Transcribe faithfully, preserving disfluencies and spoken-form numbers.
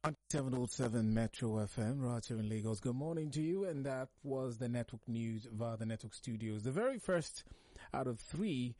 seven oh seven Metro F M, right here in Lagos. Good morning to you, and that was the network news via the network studios. The very first out of three